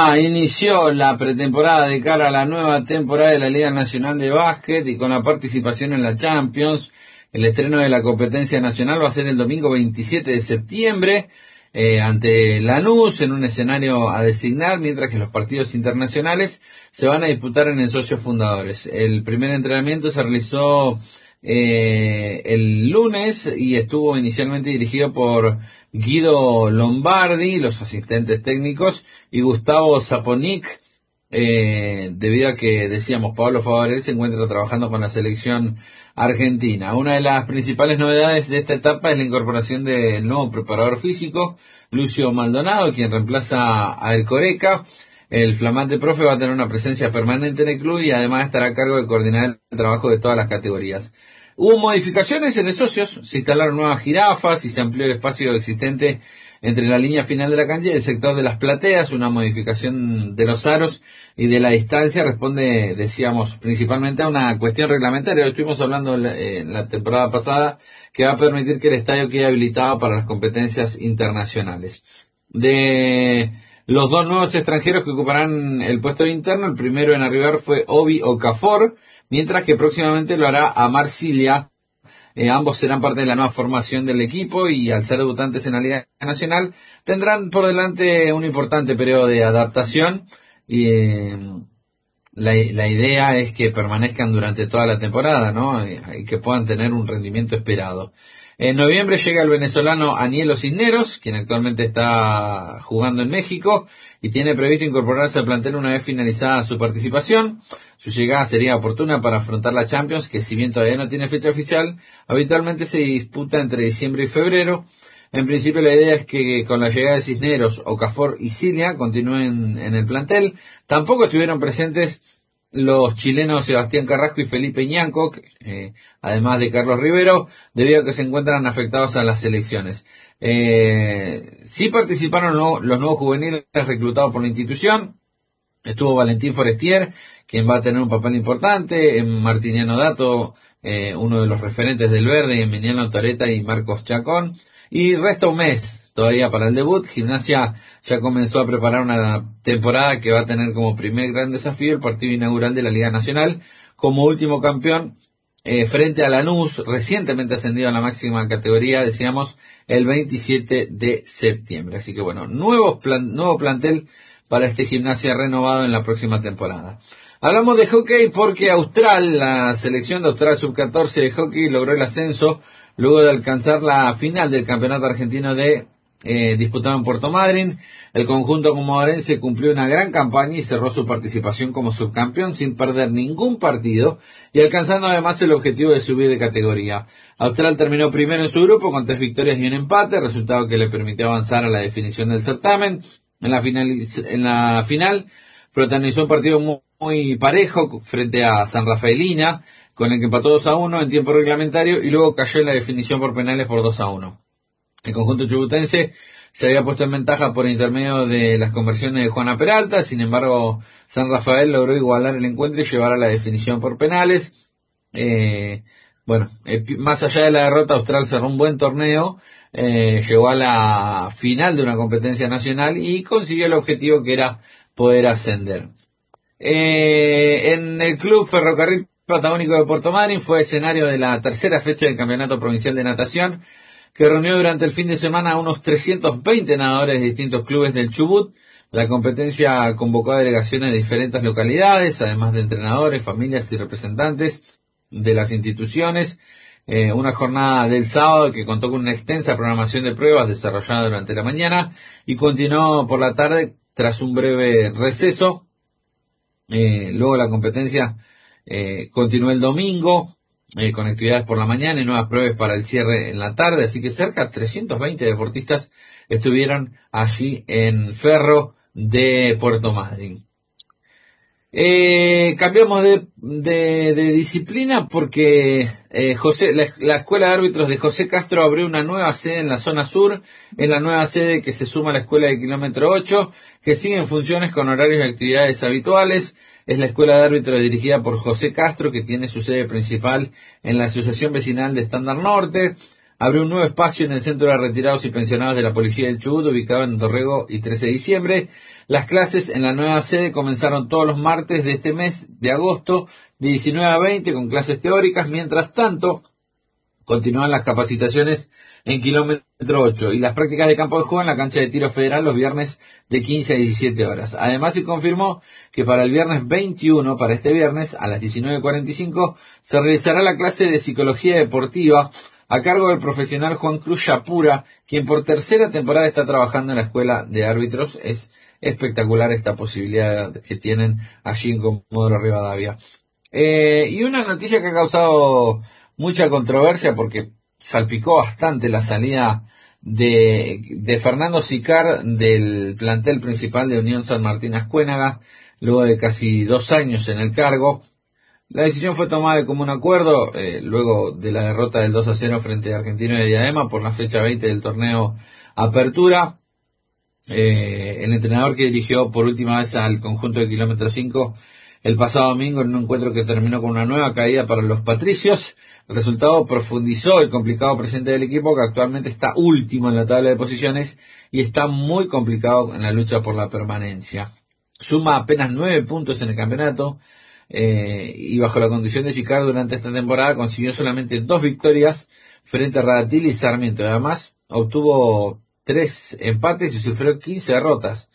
inició la pretemporada de cara a la nueva temporada de la Liga Nacional de Básquet y con la participación en la Champions. El estreno de la competencia nacional va a ser el domingo 27 de septiembre ante Lanús en un escenario a designar, mientras que los partidos internacionales se van a disputar en el Socios Fundadores. El primer entrenamiento se realizó el lunes y estuvo inicialmente dirigido por Guido Lombardi, los asistentes técnicos, y Gustavo Zaponic, debido a que, decíamos, Pablo Favarel se encuentra trabajando con la selección argentina. Una de las principales novedades de esta etapa es la incorporación del nuevo preparador físico, Lucio Maldonado, quien reemplaza a El Coreca. El flamante profe va a tener una presencia permanente en el club y además estará a cargo de coordinar el trabajo de todas las categorías. Hubo modificaciones en el Socios, se instalaron nuevas jirafas y se amplió el espacio existente entre la línea final de la cancha y el sector de las plateas. Una modificación de los aros y de la distancia responde, decíamos, principalmente a una cuestión reglamentaria. Lo estuvimos hablando en la temporada pasada, que va a permitir que el estadio quede habilitado para las competencias internacionales. De los dos nuevos extranjeros que ocuparán el puesto interno, el primero en arribar fue Obi Okafor, mientras que próximamente lo hará Amar Cilia. Ambos serán parte de la nueva formación del equipo y al ser debutantes en la Liga Nacional tendrán por delante un importante periodo de adaptación y la idea es que permanezcan durante toda la temporada, ¿no? Y que puedan tener un rendimiento esperado. En noviembre llega el venezolano Anielo Cisneros, quien actualmente está jugando en México y tiene previsto incorporarse al plantel una vez finalizada su participación. Su llegada sería oportuna para afrontar la Champions, que si bien todavía no tiene fecha oficial, habitualmente se disputa entre diciembre y febrero. En principio la idea es que con la llegada de Cisneros, Okafor y Cilia continúen en el plantel. Tampoco estuvieron presentes los chilenos Sebastián Carrasco y Felipe Ñanco, además de Carlos Rivero, debido a que se encuentran afectados a las selecciones. Sí participaron los nuevos juveniles reclutados por la institución. Estuvo Valentín Forestier, quien va a tener un papel importante, Martiniano Dato, uno de los referentes del verde, Emiliano Toreta y Marcos Chacón. Y resta un mes todavía para el debut. Gimnasia ya comenzó a preparar una temporada que va a tener como primer gran desafío el partido inaugural de la Liga Nacional, como último campeón frente a Lanús, recientemente ascendido a la máxima categoría, decíamos, el 27 de septiembre. Así que bueno, nuevo plantel para este Gimnasia renovado en la próxima temporada. Hablamos de hockey porque la selección de Austral Sub-14 de hockey logró el ascenso luego de alcanzar la final del campeonato argentino disputado en Puerto Madryn. El conjunto comodorense cumplió una gran campaña y cerró su participación como subcampeón sin perder ningún partido y alcanzando además el objetivo de subir de categoría. Austral terminó primero en su grupo con 3 victorias y un empate, resultado que le permitió avanzar a la definición del certamen. En la final protagonizó un partido muy parejo frente a San Rafaelina, con el que empató 2-1 en tiempo reglamentario y luego cayó en la definición por penales por 2-1. El conjunto chubutense se había puesto en ventaja por intermedio de las conversiones de Juana Peralta, sin embargo San Rafael logró igualar el encuentro y llevar a la definición por penales. Más allá de la derrota, Austral cerró un buen torneo, llegó a la final de una competencia nacional y consiguió el objetivo que era poder ascender. En el club Ferrocarril Patagónico de Puerto Madryn fue escenario de la tercera fecha del Campeonato Provincial de Natación, que reunió durante el fin de semana a unos 320 nadadores de distintos clubes del Chubut. La competencia convocó a delegaciones de diferentes localidades, además de entrenadores, familias y representantes de las instituciones. Una jornada del sábado que contó con una extensa programación de pruebas desarrollada durante la mañana y continuó por la tarde tras un breve receso. Luego la competencia continuó el domingo con actividades por la mañana y nuevas pruebas para el cierre en la tarde, así que cerca de 320 deportistas estuvieron allí en Ferro de Puerto Madryn. Cambiamos de disciplina porque la Escuela de Árbitros de José Castro abrió una nueva sede en la zona sur, en la nueva sede que se suma a la Escuela de Kilómetro 8, que sigue en funciones con horarios y actividades habituales. Es la Escuela de Árbitros dirigida por José Castro, que tiene su sede principal en la Asociación Vecinal de Estándar Norte. abrió un nuevo espacio en el Centro de Retirados y Pensionados de la Policía del Chubut, ubicado en Dorrego y 13 de diciembre. Las clases en la nueva sede comenzaron todos los martes de este mes de agosto, de 19 a 20, con clases teóricas. Mientras tanto, continúan las capacitaciones en kilómetro 8 y las prácticas de campo de juego en la cancha de tiro federal los viernes de 15 a 17 horas. Además, se confirmó que para el viernes 21, para este viernes, a las 19:45, se realizará la clase de psicología deportiva a cargo del profesional Juan Cruz Yapura, quien por tercera temporada está trabajando en la escuela de árbitros. Es espectacular esta posibilidad que tienen allí en Comodoro Rivadavia. Y una noticia que ha causado mucha controversia porque salpicó bastante la salida de Fernando Sicar del plantel principal de Unión San Martín Ascuénaga, luego de casi 2 años en el cargo. La decisión fue tomada de común acuerdo, luego de la derrota del 2-0 frente a Argentino de Diadema por la fecha 20 del torneo Apertura. El entrenador que dirigió por última vez al conjunto de kilómetro 5 el pasado domingo en un encuentro que terminó con una nueva caída para los patricios. El resultado profundizó el complicado presente del equipo, que actualmente está último en la tabla de posiciones y está muy complicado en la lucha por la permanencia. Suma apenas 9 puntos en el campeonato, y bajo la condición de Sicar durante esta temporada consiguió solamente 2 victorias frente a Radatili y Sarmiento. Además, obtuvo 3 empates y sufrió 15 derrotas.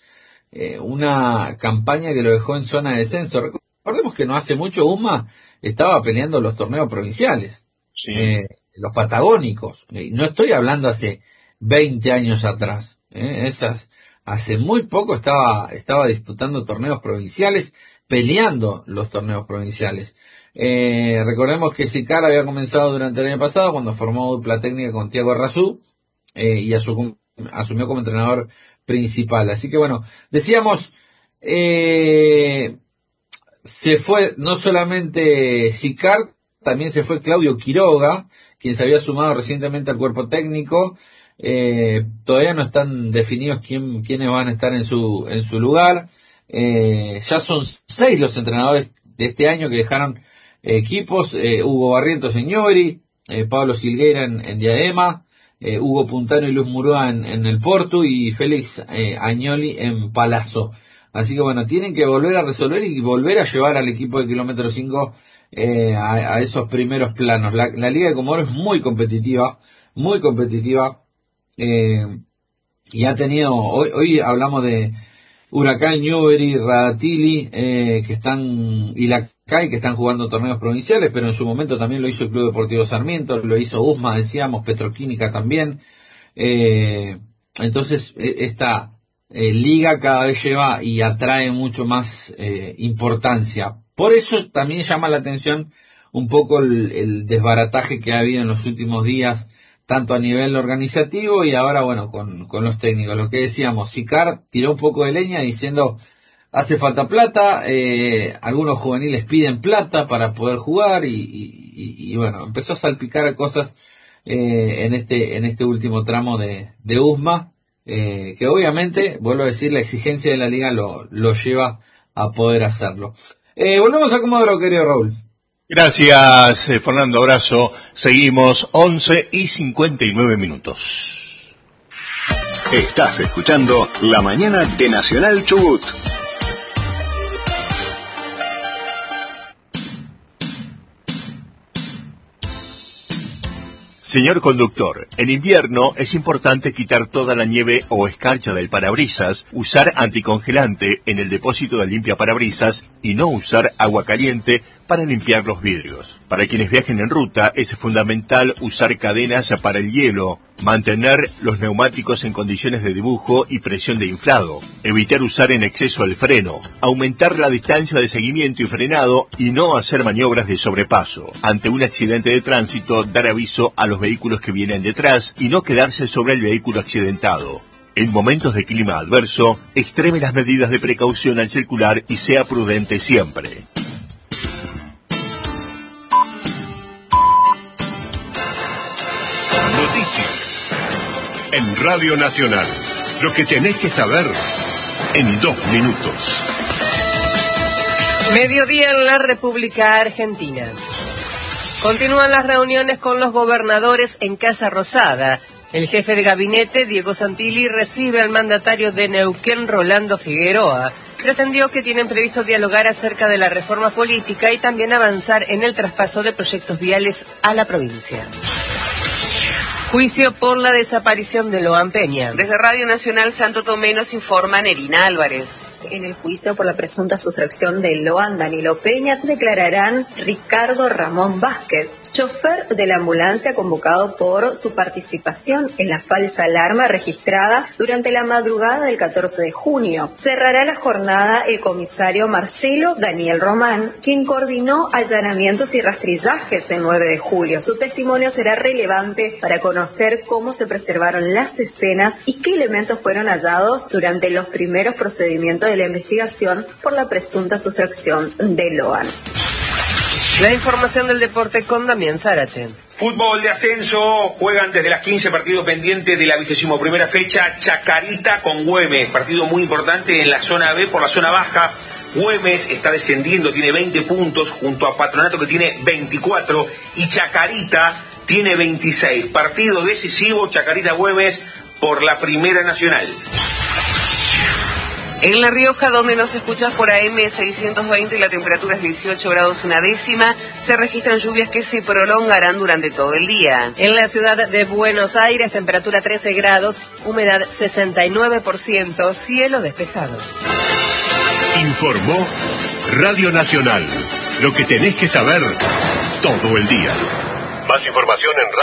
Una campaña que lo dejó en zona de descenso. Recordemos que no hace mucho USMA estaba peleando los torneos provinciales, sí. Los patagónicos. No estoy hablando hace 20 años atrás. Hace muy poco estaba disputando torneos provinciales, peleando los torneos provinciales. Recordemos que Sicar había comenzado durante el año pasado cuando formó dupla técnica con Tiago Arrazú, y asumió como entrenador principal. Así que bueno, decíamos, se fue no solamente Sicar, también se fue Claudio Quiroga, quien se había sumado recientemente al cuerpo técnico. Todavía no están definidos quiénes van a estar en su lugar. Ya son 6 los entrenadores de este año que dejaron equipos. Hugo Barrientos en Ñobri, Pablo Silgueira en Diadema, Hugo Puntano y Luz Murúa en el Portu y Félix Agnoli en Palazzo. Así que bueno, tienen que volver a resolver y volver a llevar al equipo de kilómetro 5 a esos primeros planos. La Liga de Comodoro es muy competitiva, y ha tenido, hoy hablamos de Huracán, Newbery, Radatili, y la CAI, que están jugando torneos provinciales, pero en su momento también lo hizo el Club Deportivo Sarmiento, lo hizo USMA, decíamos, Petroquímica también. Entonces, esta liga cada vez lleva y atrae mucho más importancia. Por eso también llama la atención un poco el desbarataje que ha habido en los últimos días, tanto a nivel organizativo y ahora, bueno, con los técnicos. Lo que decíamos, Sicar tiró un poco de leña diciendo, hace falta plata, algunos juveniles piden plata para poder jugar y bueno, empezó a salpicar cosas en este último tramo de USMA, que obviamente, vuelvo a decir, la exigencia de la liga lo lleva a poder hacerlo. Volvemos a Comodoro, querido Raúl. Gracias, Fernando, abrazo. Seguimos 11:59. Estás escuchando La Mañana de Nacional Chubut. Señor conductor, en invierno es importante quitar toda la nieve o escarcha del parabrisas, usar anticongelante en el depósito de limpia parabrisas y no usar agua caliente para limpiar los vidrios. Para quienes viajen en ruta es fundamental usar cadenas para el hielo, mantener los neumáticos en condiciones de dibujo y presión de inflado, evitar usar en exceso el freno, aumentar la distancia de seguimiento y frenado y no hacer maniobras de sobrepaso. Ante un accidente de tránsito, dar aviso a los vehículos que vienen detrás y no quedarse sobre el vehículo accidentado. En momentos de clima adverso, extreme las medidas de precaución al circular y sea prudente siempre. Noticias en Radio Nacional. Lo que tenés que saber en 2 minutos. Mediodía en la República Argentina. Continúan las reuniones con los gobernadores en Casa Rosada. El jefe de gabinete, Diego Santilli, recibe al mandatario de Neuquén, Rolando Figueroa. Trascendió que tienen previsto dialogar acerca de la reforma política y también avanzar en el traspaso de proyectos viales a la provincia. Juicio por la desaparición de Loan Peña. Desde Radio Nacional Santo Tomé nos informa Nerina Álvarez. En el juicio por la presunta sustracción de Loan Danilo Peña declararán Ricardo Ramón Vázquez, chofer de la ambulancia convocado por su participación en la falsa alarma registrada durante la madrugada del 14 de junio. Cerrará la jornada el comisario Marcelo Daniel Román, quien coordinó allanamientos y rastrillajes el 9 de julio. Su testimonio será relevante para conocer cómo se preservaron las escenas y qué elementos fueron hallados durante los primeros procedimientos de la investigación por la presunta sustracción de Loan. La información del deporte con Damián Zárate. Fútbol de ascenso, juegan desde las 15 partidos pendientes de la 21ª fecha, Chacarita con Güemes, partido muy importante en la zona B por la zona baja. Güemes está descendiendo, tiene 20 puntos junto a Patronato que tiene 24 y Chacarita tiene 26. Partido decisivo, Chacarita-Güemes por la Primera Nacional. En La Rioja, donde nos escuchas por AM 620 y la temperatura es 18 grados una décima, se registran lluvias que se prolongarán durante todo el día. En la ciudad de Buenos Aires, temperatura 13 grados, humedad 69%, cielo despejado. Informó Radio Nacional. Lo que tenés que saber todo el día. Más información en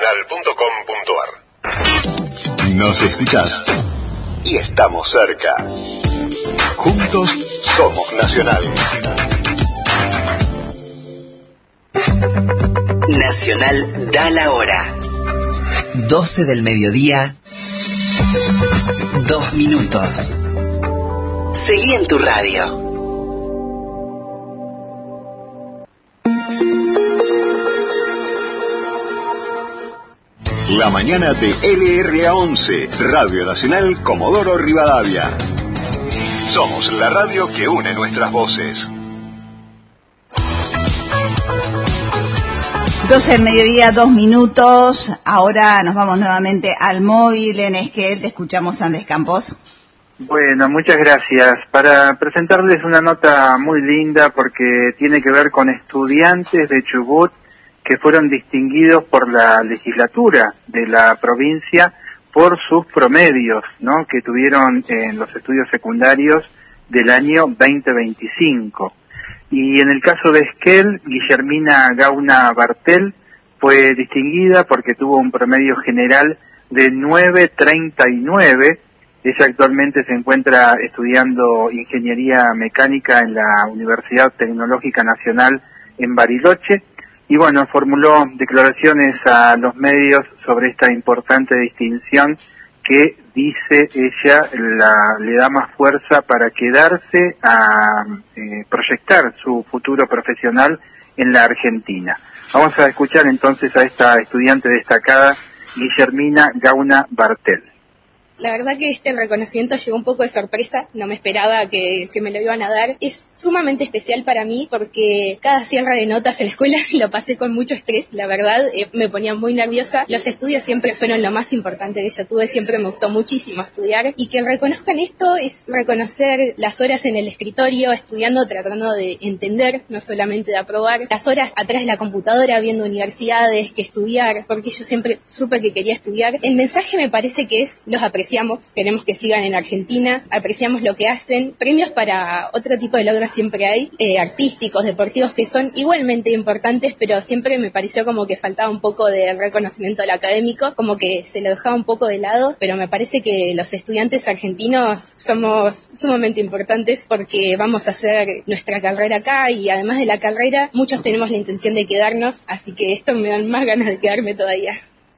radionacional.com.ar. Nos escuchás y estamos cerca. Juntos somos Nacional. Nacional da la hora. 12 del mediodía, 2 minutos. Seguí en tu radio. La mañana de LRA11, Radio Nacional Comodoro Rivadavia. Somos la radio que une nuestras voces. 12 del mediodía, 2 minutos. Ahora nos vamos nuevamente al móvil en Esquel. Te escuchamos, Andrés Campos. Bueno, muchas gracias. Para presentarles una nota muy linda porque tiene que ver con estudiantes de Chubut que fueron distinguidos por la legislatura de la provincia por sus promedios, ¿no?, que tuvieron en los estudios secundarios del año 2025. Y en el caso de Esquel, Guillermina Gauna Bartel fue distinguida porque tuvo un promedio general de 9.39. Ella actualmente se encuentra estudiando Ingeniería Mecánica en la Universidad Tecnológica Nacional en Bariloche. Y bueno, formuló declaraciones a los medios sobre esta importante distinción que, dice ella, le da más fuerza para quedarse a proyectar su futuro profesional en la Argentina. Vamos a escuchar entonces a esta estudiante destacada, Guillermina Gauna Bartel. La verdad que este reconocimiento llegó un poco de sorpresa, no me esperaba que me lo iban a dar. Es sumamente especial para mí porque cada cierre de notas en la escuela lo pasé con mucho estrés, la verdad, me ponía muy nerviosa. Los estudios siempre fueron lo más importante que yo tuve, siempre me gustó muchísimo estudiar y que reconozcan esto es reconocer las horas en el escritorio, estudiando, tratando de entender, no solamente de aprobar, las horas atrás de la computadora viendo universidades, que estudiar, porque yo siempre supe que quería estudiar. El mensaje me parece que es, los apreciamos, queremos que sigan en Argentina, apreciamos lo que hacen, premios para otro tipo de logros siempre hay, artísticos, deportivos, que son igualmente importantes, pero siempre me pareció como que faltaba un poco del reconocimiento del académico, como que se lo dejaba un poco de lado, pero me parece que los estudiantes argentinos somos sumamente importantes porque vamos a hacer nuestra carrera acá y además de la carrera, muchos tenemos la intención de quedarnos, así que esto me dan más ganas de quedarme todavía.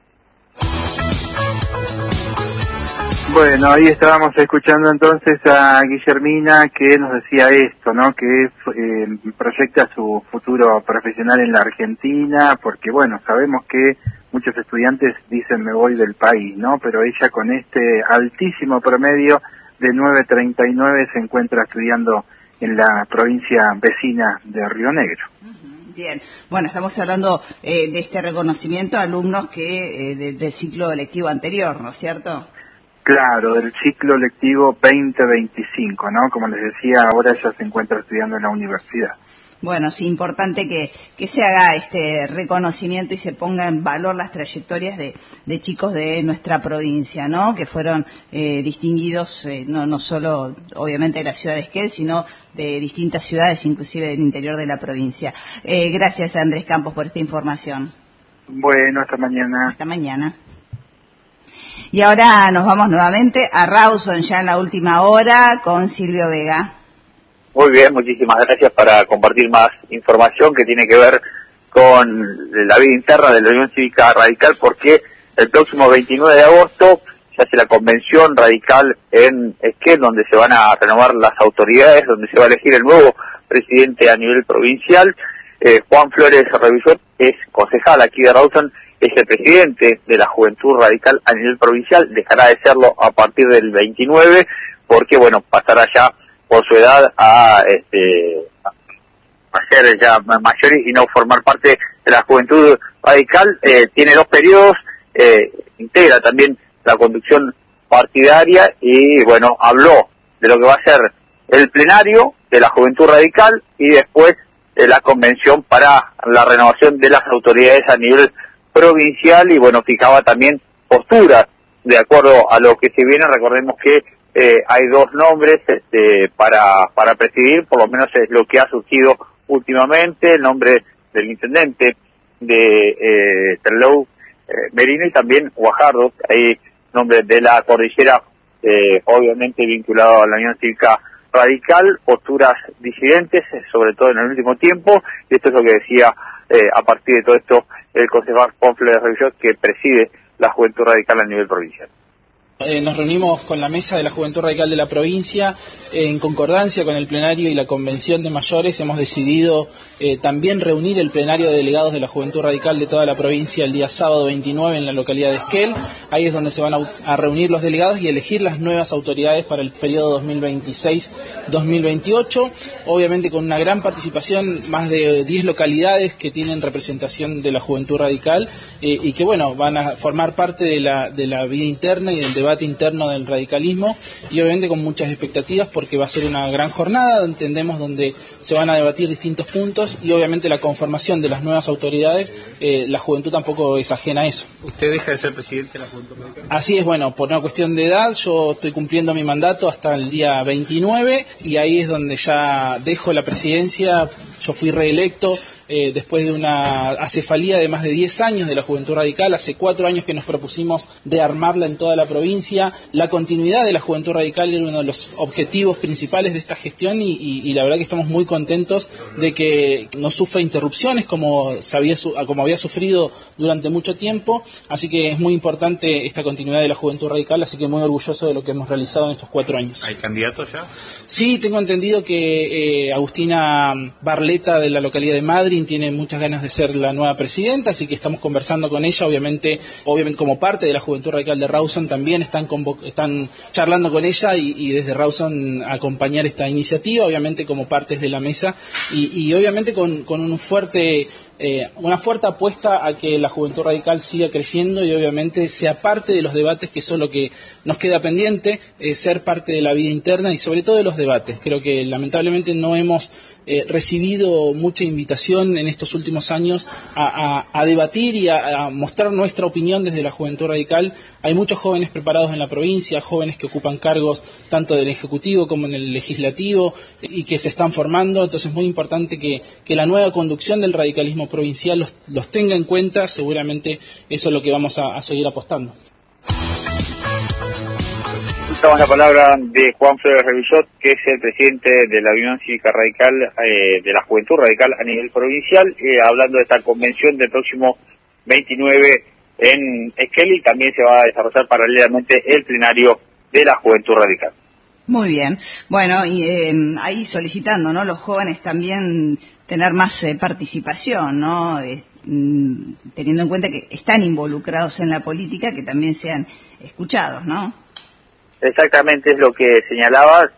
Bueno, ahí estábamos escuchando entonces a Guillermina que nos decía esto, ¿no?, que proyecta su futuro profesional en la Argentina, porque bueno, sabemos que muchos estudiantes dicen me voy del país, ¿no?, pero ella con este altísimo promedio de 9.39 se encuentra estudiando en la provincia vecina de Río Negro. Bien, bueno, estamos hablando de este reconocimiento a alumnos que del ciclo lectivo anterior, ¿no es cierto? Claro, del ciclo lectivo 2025, ¿no? Como les decía, ahora ella se encuentra estudiando en la universidad. Bueno, sí, importante que se haga este reconocimiento y se ponga en valor las trayectorias de chicos de nuestra provincia, ¿no? Que fueron distinguidos no solo, obviamente, de la ciudad de Esquel, sino de distintas ciudades, inclusive del interior de la provincia. Gracias, Andrés Campos, por esta información. Bueno, hasta mañana. Hasta mañana. Y ahora nos vamos nuevamente a Rawson, ya en la última hora, con Silvio Vega. Muy bien, muchísimas gracias para compartir más información que tiene que ver con la vida interna de la Unión Cívica Radical, porque el próximo 29 de agosto se hace la convención radical en Esquel, donde se van a renovar las autoridades, donde se va a elegir el nuevo presidente a nivel provincial. Juan Flores Revisor es concejal aquí de Rawson, es el presidente de la Juventud Radical a nivel provincial, dejará de serlo a partir del 29, porque bueno, pasará ya por su edad a ser ya mayor y no formar parte de la Juventud Radical. Tiene 2 periodos, integra también la conducción partidaria y bueno, habló de lo que va a ser el plenario de la Juventud Radical y después de la convención para la renovación de las autoridades a nivel provincial y bueno, fijaba también posturas de acuerdo a lo que se viene. Recordemos que hay 2 nombres para presidir, por lo menos es lo que ha surgido últimamente, el nombre del intendente de Trelew, Merino, y también Guajardo, hay nombre de la cordillera, obviamente vinculado a la Unión Cívica Radical, posturas disidentes, sobre todo en el último tiempo, y esto es lo que decía a partir de todo esto el concejal Juan Flores Revisor, que preside la Juventud Radical a nivel provincial. Nos reunimos con la mesa de la Juventud Radical de la provincia, en concordancia con el plenario y la convención de mayores. Hemos decidido también reunir el plenario de delegados de la Juventud Radical de toda la provincia el día sábado 29 en la localidad de Esquel. Ahí es donde se van a reunir los delegados y elegir las nuevas autoridades para el periodo 2026-2028. Obviamente con una gran participación, más de 10 localidades que tienen representación de la Juventud Radical y que bueno, van a formar parte de la vida interna y del debate interno del radicalismo, y obviamente con muchas expectativas porque va a ser una gran jornada, entendemos, donde se van a debatir distintos puntos y obviamente la conformación de las nuevas autoridades. La juventud tampoco es ajena a eso. ¿Usted deja de ser presidente de la Juventud Radical? Así es, bueno, por una cuestión de edad yo estoy cumpliendo mi mandato hasta el día 29 y ahí es donde ya dejo la presidencia. Yo fui reelecto después de una acefalía de más de 10 años de la Juventud Radical. Hace 4 años que nos propusimos de armarla en toda la provincia. La continuidad de la Juventud Radical era uno de los objetivos principales de esta gestión y la verdad que estamos muy contentos de que no sufra interrupciones como había sufrido durante mucho tiempo. Así que es muy importante esta continuidad de la Juventud Radical, así que muy orgulloso de lo que hemos realizado en estos 4 años. ¿Hay candidatos ya? Sí, tengo entendido que Agustina Barleta de la localidad de Madrid tiene muchas ganas de ser la nueva presidenta, así que estamos conversando con ella. Obviamente como parte de la Juventud Radical de Rawson también están charlando con ella y desde Rawson acompañar esta iniciativa, obviamente como partes de la mesa y obviamente con una fuerte apuesta a que la Juventud Radical siga creciendo y obviamente sea parte de los debates, que eso es lo que nos queda pendiente, ser parte de la vida interna y sobre todo de los debates. Creo que lamentablemente no hemos recibido mucha invitación en estos últimos años a debatir y a mostrar nuestra opinión desde la Juventud Radical. Hay muchos jóvenes preparados en la provincia, jóvenes que ocupan cargos tanto del Ejecutivo como en el Legislativo y que se están formando, entonces es muy importante que la nueva conducción del radicalismo provincial los tenga en cuenta. Seguramente eso es lo que vamos a seguir apostando. Estamos la palabra de Juan Flores Revisor, que es el presidente de la Unión Cívica Radical, de la Juventud Radical a nivel provincial, hablando de esta convención del próximo 29 en Esquel, y también se va a desarrollar paralelamente el plenario de la Juventud Radical. Muy bien. Bueno, y ahí solicitando, ¿no?, los jóvenes también tener más participación, ¿no?, teniendo en cuenta que están involucrados en la política, que también sean escuchados, ¿no? exactamente es lo que señalabas,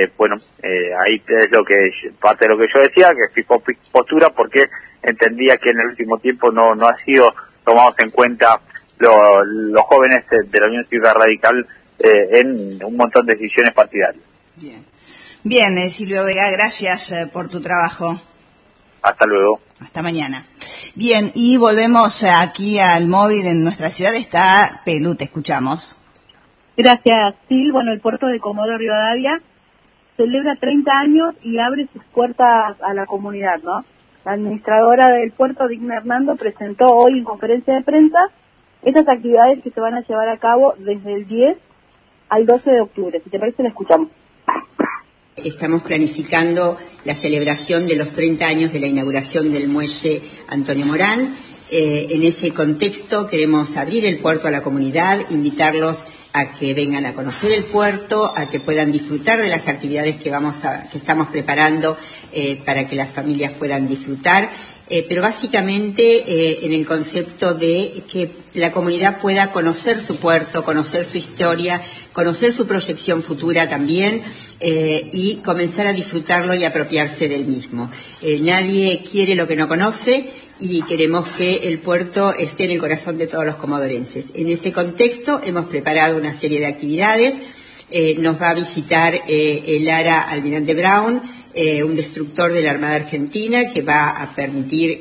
ahí es lo que parte de lo que yo decía, que fijó postura porque entendía que en el último tiempo no ha sido tomados en cuenta los jóvenes de la Unión Cívica Radical en un montón de decisiones partidarias. Bien, Silvio Vega, gracias por tu trabajo. Hasta luego. Hasta mañana. Bien, y volvemos aquí al móvil. En nuestra ciudad está Pelu, te escuchamos. Gracias, Sil. Bueno, el puerto de Comodoro Rivadavia celebra 30 años y abre sus puertas a la comunidad, ¿no? La administradora del puerto, Digna Hernando, presentó hoy en conferencia de prensa estas actividades que se van a llevar a cabo desde el 10 al 12 de octubre. Si te parece, la escuchamos. Estamos planificando la celebración de los 30 años de la inauguración del muelle Antonio Morán. En ese contexto queremos abrir el puerto a la comunidad, invitarlos a que vengan a conocer el puerto, a que puedan disfrutar de las actividades que estamos preparando para que las familias puedan disfrutar. Pero básicamente en el concepto de que la comunidad pueda conocer su puerto, conocer su historia, conocer su proyección futura también y comenzar a disfrutarlo y apropiarse del mismo. Nadie quiere lo que no conoce y queremos que el puerto esté en el corazón de todos los comodorenses. En ese contexto hemos preparado una serie de actividades. Nos va a visitar el ARA Almirante Brown, un destructor de la Armada Argentina que va a permitir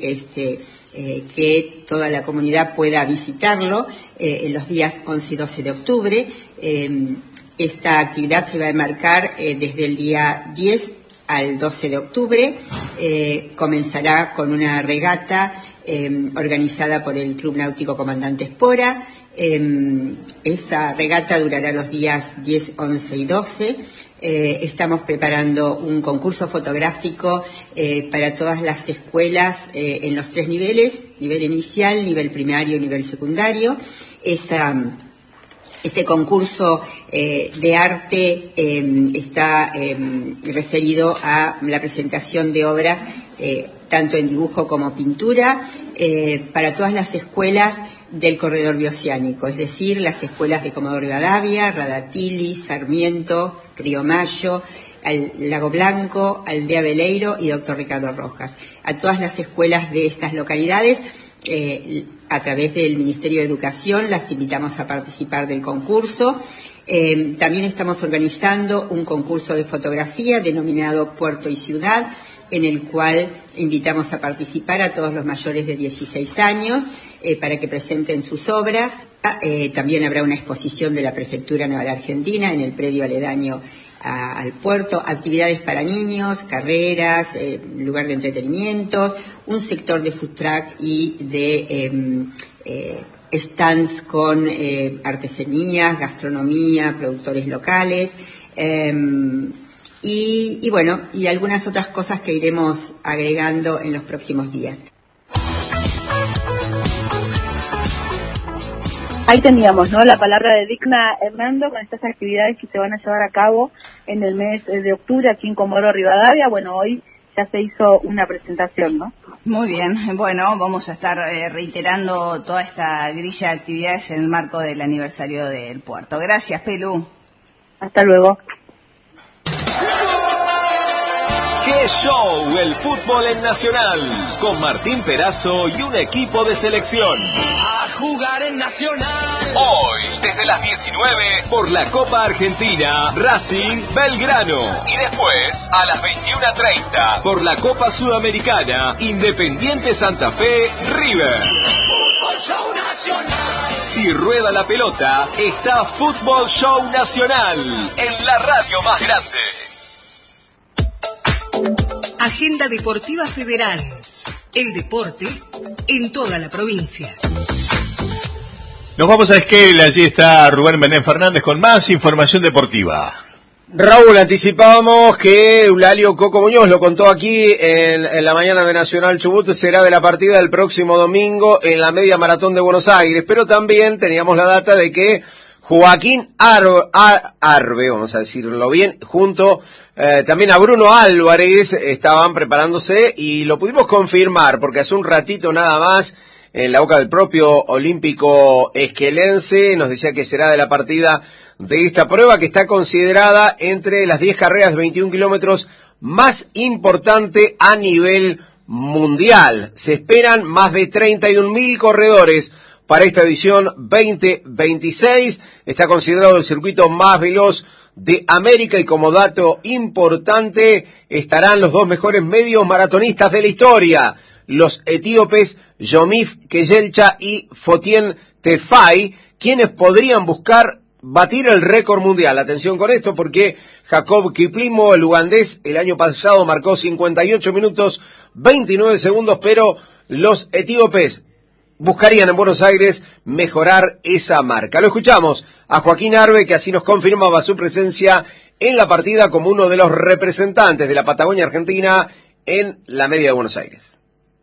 que toda la comunidad pueda visitarlo en los días 11 y 12 de octubre. Esta actividad se va a enmarcar desde el día 10 al 12 de octubre. Comenzará con una regata organizada por el Club Náutico Comandante Espora. Esa regata durará los días 10, 11 y 12. Estamos preparando un concurso fotográfico para todas las escuelas en los 3 niveles, nivel inicial, nivel primario y nivel secundario. Ese concurso de arte está referido a la presentación de obras tanto en dibujo como pintura para todas las escuelas del corredor bioceánico, es decir, las escuelas de Comodoro Rivadavia, Radatili, Sarmiento, Río Mayo, Lago Blanco, Aldea Veleiro y Dr. Ricardo Rojas. A todas las escuelas de estas localidades, a través del Ministerio de Educación, las invitamos a participar del concurso. También estamos organizando un concurso de fotografía denominado Puerto y Ciudad, en el cual invitamos a participar a todos los mayores de 16 años para que presenten sus obras. También habrá una exposición de la Prefectura Naval Argentina en el predio aledaño al puerto, actividades para niños, carreras, lugar de entretenimientos, un sector de food truck y de stands con artesanías, gastronomía, productores locales. Y bueno, y algunas otras cosas que iremos agregando en los próximos días. Ahí teníamos, ¿no?, la palabra de Digna Hernando con estas actividades que se van a llevar a cabo en el mes de octubre aquí en Comodoro Rivadavia. Bueno, hoy ya se hizo una presentación, ¿no? Muy bien, bueno, vamos a estar reiterando toda esta grilla de actividades en el marco del aniversario del puerto. Gracias, Pelu. Hasta luego. ¡Qué show! El fútbol en Nacional, con Martín Perazo y un equipo de selección. A jugar en Nacional. Hoy, desde las 19, por la Copa Argentina, Racing Belgrano. Y después, a las 21:30, por la Copa Sudamericana, Independiente Santa Fe, River. Fútbol Show Nacional. Si rueda la pelota, está Fútbol Show Nacional, en la radio más grande. Agenda Deportiva Federal. El deporte en toda la provincia. Nos vamos a Esquel, allí está Rubén Belén Fernández con más información deportiva. Raúl, anticipábamos que Eulalio Coco Muñoz lo contó aquí en la mañana de Nacional Chubut, será de la partida del próximo domingo en la media maratón de Buenos Aires, pero también teníamos la data de que Joaquín Arbe, vamos a decirlo bien, junto también a Bruno Álvarez estaban preparándose y lo pudimos confirmar porque hace un ratito nada más en la boca del propio olímpico esquelense. Nos decía que será de la partida de esta prueba, que está considerada entre las 10 carreras de 21 kilómetros más importante a nivel mundial. Se esperan más de 31.000 corredores para esta edición 2026. Está considerado el circuito más veloz de América, y como dato importante estarán los dos mejores medios maratonistas de la historia, los etíopes Yomif Keyelcha y Fotien Tefay, quienes podrían buscar batir el récord mundial. Atención con esto, porque Jacob Kiplimo, el ugandés, el año pasado marcó 58 minutos 29 segundos, pero los etíopes buscarían en Buenos Aires mejorar esa marca. Lo escuchamos a Joaquín Arbe, que así nos confirmaba su presencia en la partida como uno de los representantes de la Patagonia Argentina en la media de Buenos Aires.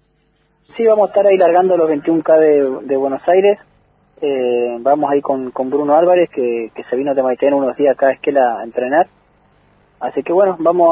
Sí, vamos a estar ahí largando los 21K de Buenos Aires. Vamos ahí con Bruno Álvarez, que se vino de Maitén unos días acá a Esquela a entrenar. Así que bueno, vamos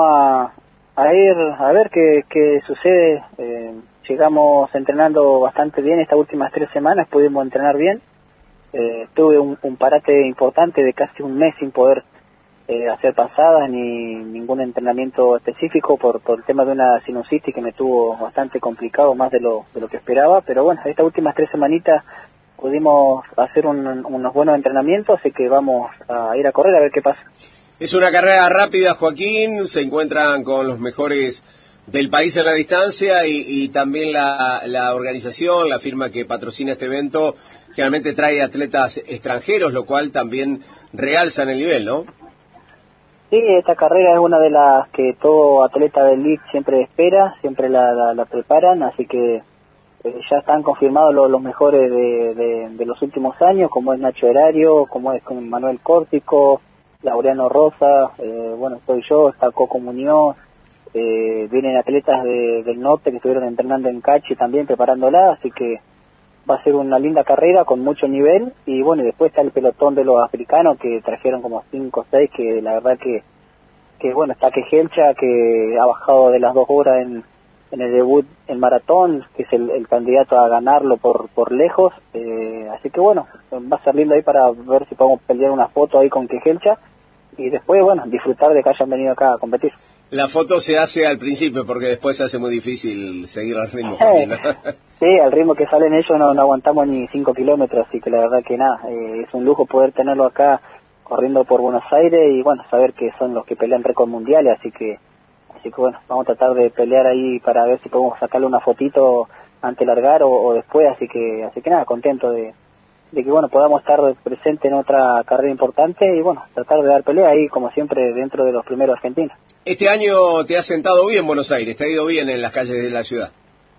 a ir a ver qué sucede. Llegamos entrenando bastante bien estas últimas 3 semanas, pudimos entrenar bien. Tuve un parate importante de casi un mes sin poder hacer pasadas ni ningún entrenamiento específico por el tema de una sinusitis que me tuvo bastante complicado, más de lo que esperaba. Pero bueno, estas últimas 3 semanitas pudimos hacer unos buenos entrenamientos, así que vamos a ir a correr a ver qué pasa. Es una carrera rápida, Joaquín, se encuentran con los mejores del país en la distancia, y también la organización, la firma que patrocina este evento, generalmente trae atletas extranjeros, lo cual también realza en el nivel, ¿no? Sí, esta carrera es una de las que todo atleta del LIC siempre espera, siempre la preparan, así que ya están confirmados los mejores de los últimos años, como es Nacho Erario, como es con Manuel Córtico, Laureano Rosa, bueno, estoy yo, está Coco Muñoz. Vienen atletas del norte que estuvieron entrenando en Cachi también preparándola, así que va a ser una linda carrera con mucho nivel. Y bueno, y después está el pelotón de los africanos, que trajeron como 5 o 6, que la verdad que bueno, está Kejelcha, que ha bajado de las 2 horas en el debut en maratón, que es el candidato a ganarlo por lejos, así que bueno, va a ser lindo ahí para ver si podemos pelear una foto ahí con Kejelcha, y después bueno, disfrutar de que hayan venido acá a competir. La foto se hace al principio, porque después se hace muy difícil seguir al ritmo también, ¿no? Sí, al ritmo que salen ellos no aguantamos ni 5 kilómetros, así que la verdad que nada, es un lujo poder tenerlo acá corriendo por Buenos Aires, y bueno, saber que son los que pelean récord mundiales, así que bueno, vamos a tratar de pelear ahí para ver si podemos sacarle una fotito antes de largar o después, así que nada, contento de que bueno, podamos estar presentes en otra carrera importante, y bueno, tratar de dar pelea ahí como siempre dentro de los primeros argentinos. Este año te has sentado bien Buenos Aires, te ha ido bien en las calles de la ciudad.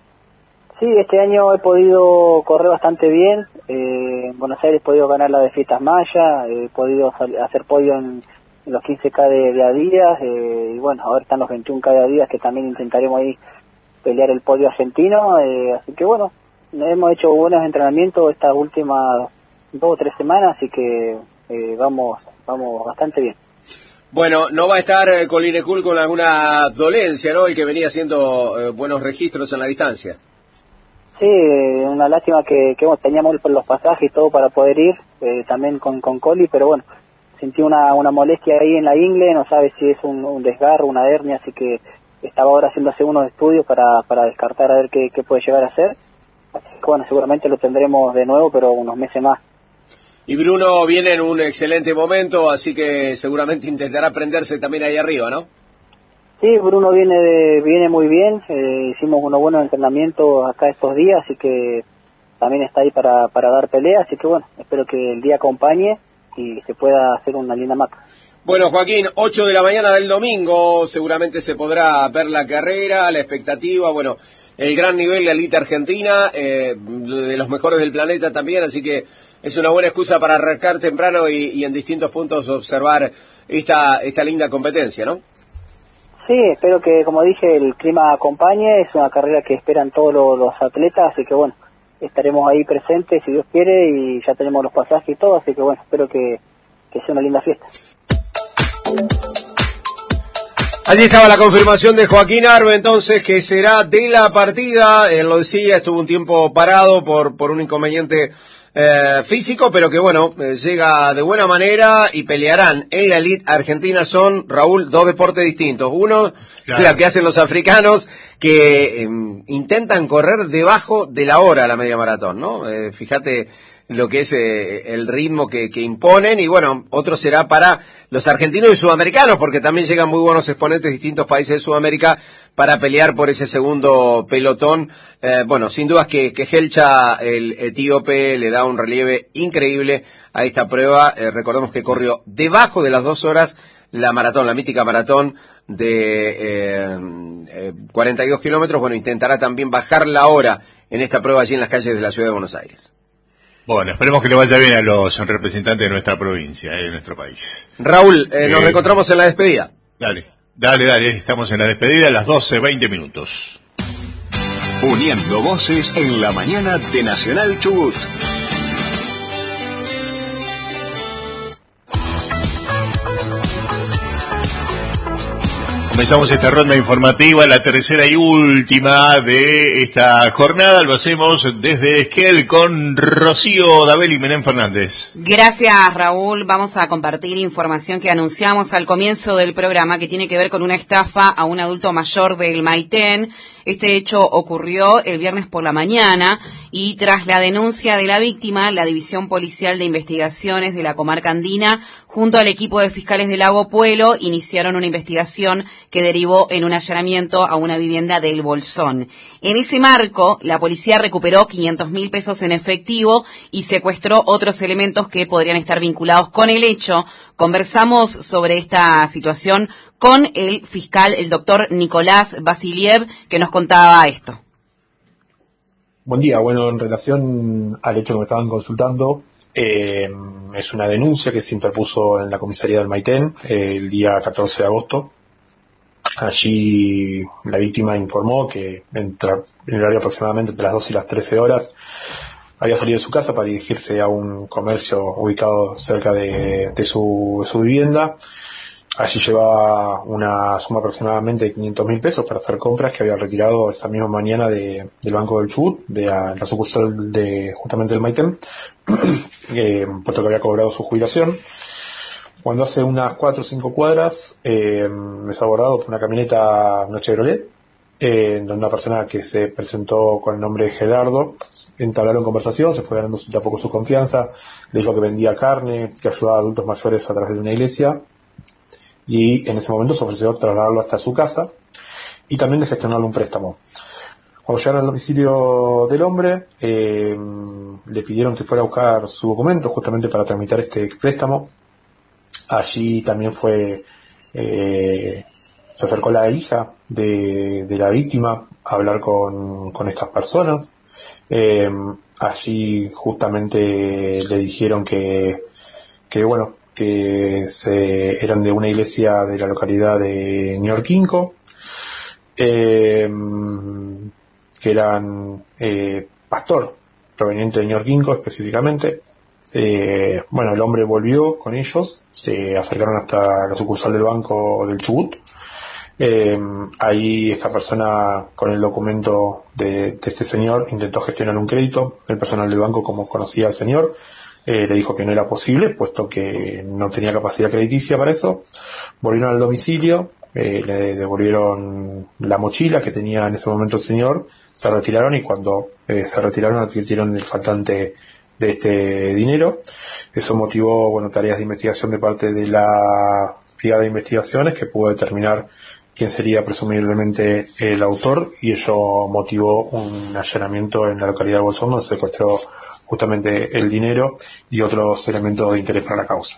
Sí, este año he podido correr bastante bien. En Buenos Aires he podido ganar la de Fiestas Maya, he podido hacer podio en los 15K de Adidas, y bueno, ahora están los 21K de Adidas, que también intentaremos ahí pelear el podio argentino, así que bueno, hemos hecho buenos entrenamientos estas últimas 2 o 3 semanas, así que vamos bastante bien. Bueno, no va a estar Colin Ekul con alguna dolencia, ¿no? El que venía haciendo buenos registros en la distancia. Sí, una lástima que teníamos los pasajes y todo para poder ir, también con Coli, pero bueno, sentí una molestia ahí en la ingle, no sabe si es un desgarro, una hernia, así que estaba ahora haciéndose unos estudios para descartar a ver qué puede llegar a ser. Así que bueno, seguramente lo tendremos de nuevo, pero unos meses más. Y Bruno viene en un excelente momento, así que seguramente intentará prenderse también ahí arriba, ¿no? Sí, Bruno viene muy bien, hicimos unos buenos entrenamientos acá estos días, así que también está ahí para dar pelea, así que bueno, espero que el día acompañe y se pueda hacer una linda marca. Bueno, Joaquín, 8 de la mañana del domingo, seguramente se podrá ver la carrera, la expectativa, bueno, el gran nivel de la elite argentina, de los mejores del planeta también, así que es una buena excusa para arrancar temprano y en distintos puntos observar esta linda competencia, ¿no? Sí, espero que, como dije, el clima acompañe, es una carrera que esperan todos los atletas, así que bueno, estaremos ahí presentes si Dios quiere, y ya tenemos los pasajes y todo, así que bueno, espero que sea una linda fiesta. Allí estaba la confirmación de Joaquín Arbe, entonces, que será de la partida. Él lo decía, estuvo un tiempo parado por un inconveniente físico, pero que bueno, llega de buena manera y pelearán en la elite argentina. Son, Raúl, dos deportes distintos. Uno, claro, la que hacen los africanos, que intentan correr debajo de la hora la media maratón, ¿no? Fíjate lo que es el ritmo que imponen, y bueno, otro será para los argentinos y sudamericanos, porque también llegan muy buenos exponentes de distintos países de Sudamérica para pelear por ese segundo pelotón. Bueno, sin dudas que Helcha, el etíope, le da un relieve increíble a esta prueba. Recordemos que corrió debajo de las 2 horas la maratón, la mítica maratón de 42 kilómetros. Bueno, intentará también bajar la hora en esta prueba allí en las calles de la ciudad de Buenos Aires. Bueno, esperemos que le vaya bien a los representantes de nuestra provincia, de nuestro país. Raúl, nos reencontramos en la despedida. Dale, estamos en la despedida a las 12:20 minutos. Uniendo voces en la mañana de Nacional Chubut. Comenzamos esta ronda informativa, la tercera y última de esta jornada. Lo hacemos desde Esquel con Rocío Dabel y Menem Fernández. Gracias, Raúl. Vamos a compartir información que anunciamos al comienzo del programa, que tiene que ver con una estafa a un adulto mayor del Maitén. Este hecho ocurrió el viernes por la mañana y tras la denuncia de la víctima, la División Policial de Investigaciones de la Comarca Andina, junto al equipo de fiscales del Lago Puelo, iniciaron una investigación que derivó en un allanamiento a una vivienda del Bolsón. En ese marco, la policía recuperó 500.000 pesos en efectivo y secuestró otros elementos que podrían estar vinculados con el hecho. Conversamos sobre esta situación con el fiscal, el doctor Nicolás Vasiliev, que nos contaba esto. Buen día. Bueno, en relación al hecho que me estaban consultando, es una denuncia que se interpuso en la comisaría del Maitén el día 14 de agosto. Allí la víctima informó que en el horario aproximadamente entre las 12 y las 13 horas había salido de su casa para dirigirse a un comercio ubicado cerca de su vivienda. Allí llevaba una suma aproximadamente de 500.000 pesos para hacer compras que había retirado esa misma mañana del Banco del Chubut, de la sucursal justamente del Maitén, puesto que había cobrado su jubilación. Cuando hace unas 4 o 5 cuadras es abordado por una camioneta, una Chevrolet, donde una persona que se presentó con el nombre de Gerardo entablaron conversación, se fue ganando de a poco su confianza, le dijo que vendía carne, que ayudaba a adultos mayores a través de una iglesia, y en ese momento se ofreció trasladarlo hasta su casa y también de gestionarle un préstamo. Cuando llegaron al domicilio del hombre, le pidieron que fuera a buscar su documento justamente para tramitar este préstamo. Allí también se acercó la hija de la víctima a hablar con estas personas. Allí justamente le dijeron que eran de una iglesia de la localidad de Ñorquinco, que eran pastor proveniente de Ñorquinco específicamente. El hombre volvió con ellos, se acercaron hasta la sucursal del Banco del Chubut. Ahí esta persona, con el documento de este señor, intentó gestionar un crédito. El personal del banco, como conocía al señor, le dijo que no era posible, puesto que no tenía capacidad crediticia para eso. Volvieron al domicilio, le devolvieron la mochila que tenía en ese momento el señor, se retiraron y cuando se retiraron advirtieron el faltante de este dinero. Eso motivó tareas de investigación de parte de la Brigada de Investigaciones, que pudo determinar quién sería presumiblemente el autor, y ello motivó un allanamiento en la localidad de Bolsón, donde se secuestró justamente el dinero y otros elementos de interés para la causa.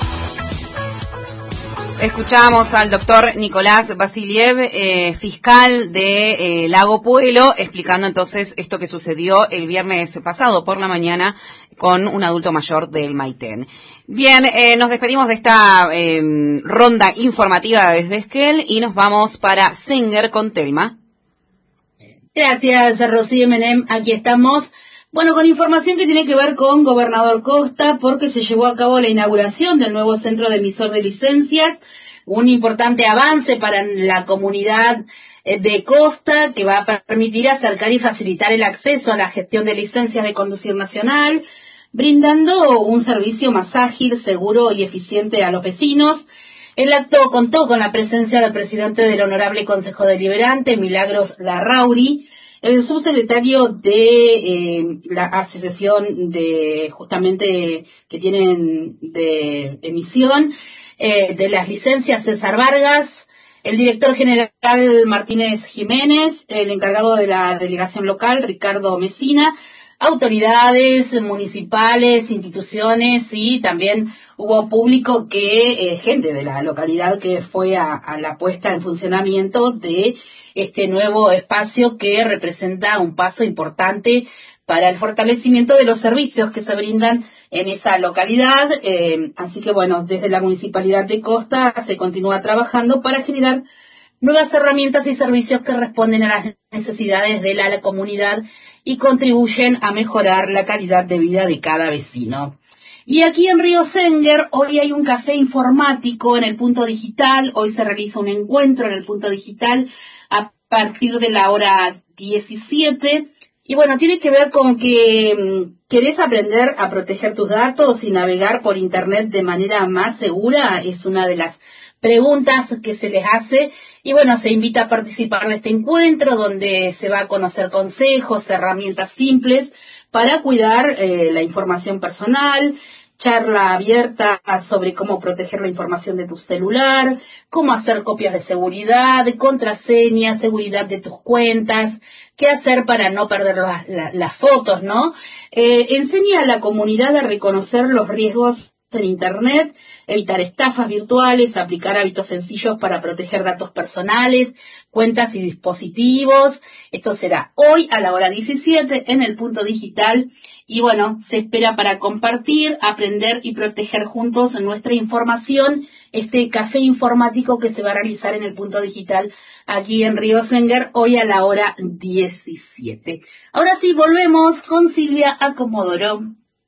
Escuchamos al doctor Nicolás Vasiliev, fiscal de Lago Puelo, explicando entonces esto que sucedió el viernes pasado por la mañana con un adulto mayor del Maitén. Bien, nos despedimos de esta ronda informativa desde Esquel y nos vamos para Singer con Telma. Gracias, Rocío Menem. Aquí estamos. Bueno, con información que tiene que ver con Gobernador Costa, porque se llevó a cabo la inauguración del nuevo centro de emisor de licencias, un importante avance para la comunidad de Costa, que va a permitir acercar y facilitar el acceso a la gestión de licencias de conducir nacional, brindando un servicio más ágil, seguro y eficiente a los vecinos. El acto contó con la presencia del presidente del Honorable Consejo Deliberante, Milagros Larrauri, el subsecretario de la asociación de justamente que tienen de emisión de las licencias, César Vargas, el director general Martínez Jiménez, el encargado de la delegación local, Ricardo Mesina, autoridades municipales, instituciones, y también hubo público gente de la localidad que fue a la puesta en funcionamiento de este nuevo espacio que representa un paso importante para el fortalecimiento de los servicios que se brindan en esa localidad. Así que bueno, desde la Municipalidad de Costa se continúa trabajando para generar nuevas herramientas y servicios que responden a las necesidades de la comunidad y contribuyen a mejorar la calidad de vida de cada vecino. Y aquí en Río Senguer, hoy hay un café informático en el Punto Digital. Hoy se realiza un encuentro en el Punto Digital a partir de la hora 17. Y bueno, tiene que ver con que querés aprender a proteger tus datos y navegar por Internet de manera más segura. Es una de las preguntas que se les hace. Y bueno, se invita a participar de este encuentro donde se va a conocer consejos, herramientas simples para cuidar la información personal, charla abierta sobre cómo proteger la información de tu celular, cómo hacer copias de seguridad, de contraseñas, seguridad de tus cuentas, qué hacer para no perder las fotos, ¿no? Enseña a la comunidad a reconocer los riesgos en Internet, evitar estafas virtuales, aplicar hábitos sencillos para proteger datos personales, cuentas y dispositivos. Esto será hoy a la hora 17 en el Punto Digital. Y bueno, se espera para compartir, aprender y proteger juntos nuestra información. Este café informático que se va a realizar en el Punto Digital aquí en Río Senguer, hoy a la hora 17. Ahora sí, volvemos con Silvia Acomodoro.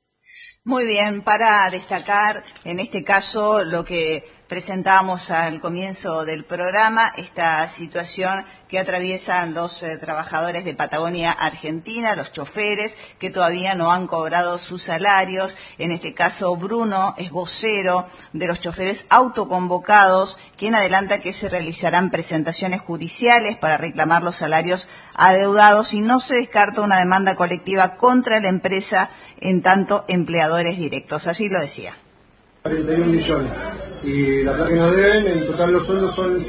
Muy bien, para destacar en este caso lo que presentábamos al comienzo del programa, esta situación que atraviesan los trabajadores de Patagonia Argentina, los choferes que todavía no han cobrado sus salarios. En este caso, Bruno es vocero de los choferes autoconvocados, quien adelanta que se realizarán presentaciones judiciales para reclamar los salarios adeudados y no se descarta una demanda colectiva contra la empresa en tanto empleadores directos. Así lo decía. 41 millones. Y la plata que nos deben, en total los sueldos son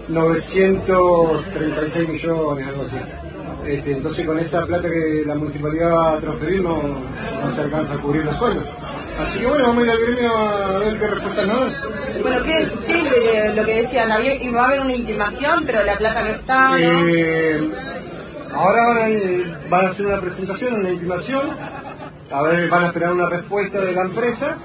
936 millones, algo así. Entonces con esa plata que la municipalidad va a transferir no se alcanza a cubrir los sueldos. Así que bueno, vamos a ir al gremio a ver qué respuesta nos dan. Bueno, ¿qué es lo que decían? Va a haber una intimación, pero la plata no está, ¿no? Ahora van a hacer una presentación, una intimación, a ver, van a esperar una respuesta de la empresa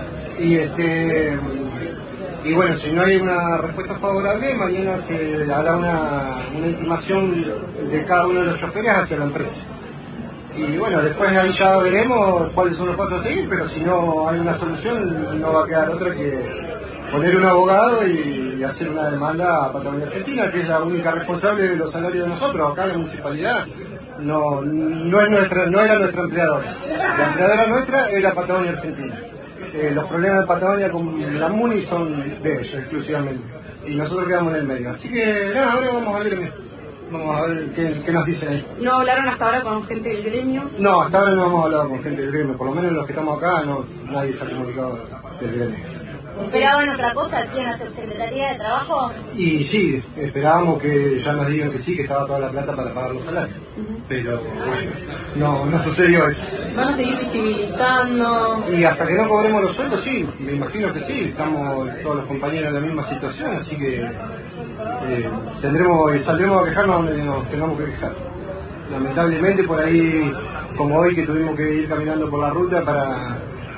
y bueno, si no hay una respuesta favorable, mañana se hará una intimación de cada uno de los choferes hacia la empresa. Y bueno, después ahí ya veremos cuáles son los pasos a seguir, pero si no hay una solución, no va a quedar otra que poner un abogado y hacer una demanda a Patagonia Argentina, que es la única responsable de los salarios de nosotros. Acá la municipalidad no era nuestra empleadora. La empleadora nuestra era Patagonia Argentina. Los problemas de Patagonia con la MUNI son de ellos exclusivamente, y nosotros quedamos en el medio. Así que nada, ahora vamos a ver qué nos dicen ahí. ¿No hablaron hasta ahora con gente del gremio? No, hasta ahora no hemos hablado con gente del gremio, por lo menos los que estamos acá nadie se ha comunicado del gremio. ¿Esperaban otra cosa? ¿Quién hacer Secretaría de Trabajo? Y sí, esperábamos que ya nos digan que sí, que estaba toda la plata para pagar los salarios. Pero bueno, no sucedió eso. ¿Van a seguir visibilizando? Y hasta que no cobremos los sueldos, sí, me imagino que sí. Estamos todos los compañeros en la misma situación, así que saldremos a quejarnos donde nos tengamos que quejar. Lamentablemente por ahí, como hoy que tuvimos que ir caminando por la ruta para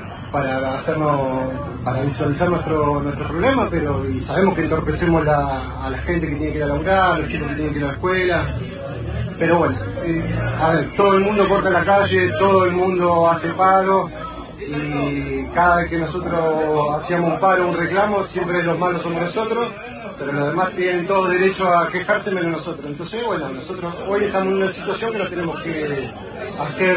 visualizar nuestro problema, y sabemos que entorpecemos a la gente que tiene que ir a laburar, los chicos que tienen que ir a la escuela, pero bueno, a ver, todo el mundo corta la calle, todo el mundo hace paro, y cada vez que nosotros hacíamos un paro, un reclamo, siempre los malos somos nosotros, pero los demás tienen todo derecho a quejarse menos nosotros. Entonces, bueno, nosotros hoy estamos en una situación que nos tenemos que hacer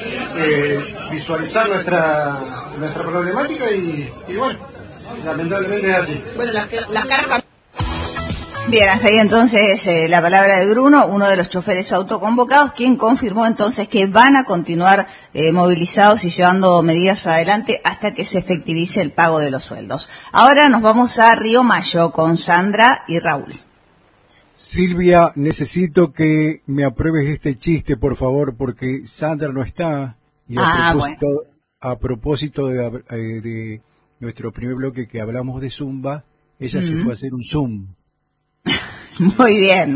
visualizar nuestra problemática y bueno, lamentablemente es así. Bueno, las caras. Bien, hasta ahí entonces la palabra de Bruno, uno de los choferes autoconvocados, quien confirmó entonces que van a continuar movilizados y llevando medidas adelante hasta que se efectivice el pago de los sueldos. Ahora nos vamos a Río Mayo con Sandra y Raúl. Silvia, necesito que me apruebes este chiste, por favor, porque Sandra no está. Y a propósito de nuestro primer bloque que hablamos de Zumba, ella se fue a hacer un Zoom. Muy bien.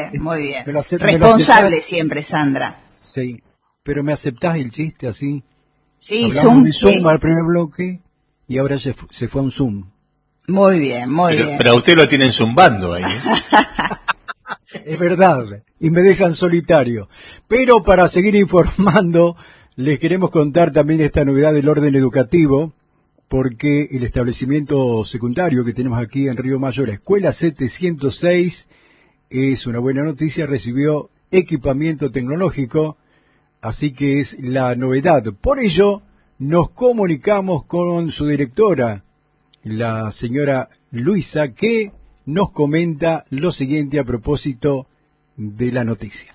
Responsable siempre, Sandra. Sí, pero ¿me aceptás el chiste así? Sí, Hablamos de Zoom al primer bloque y ahora se fue a un Zoom. Muy bien. Pero a usted lo tienen zumbando ahí, ¿eh? Es verdad, y me dejan solitario. Pero para seguir informando, les queremos contar también esta novedad del orden educativo, porque el establecimiento secundario que tenemos aquí en Río Mayo, la Escuela 706, es una buena noticia, recibió equipamiento tecnológico, así que es la novedad. Por ello, nos comunicamos con su directora, la señora Luisa, que nos comenta lo siguiente a propósito de la noticia.